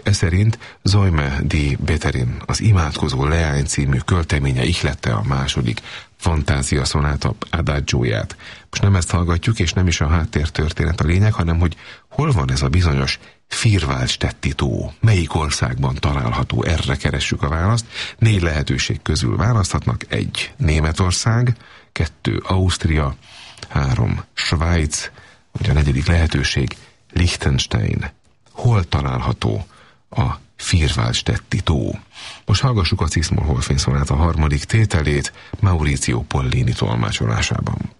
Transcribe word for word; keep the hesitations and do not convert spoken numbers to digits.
e szerint Zoime di Beterin, az Imádkozó leány című költeménye ihlette a második fantázia szonáta adagióját. Most nem ezt hallgatjuk, és nem is a háttértörténet a lényeg, hanem hogy hol van ez a bizonyos Vierwaldstätti tó, melyik országban található, erre keressük a választ. Négy lehetőség közül választhatnak: egy Németország, kettő Ausztria, három Svájc, vagy a negyedik lehetőség Liechtenstein. Hol található a Vierwaldstätti tó? Most hallgassuk a Cis-moll Holfén szonáta harmadik tételét Maurizio Pollini tolmácsolásában.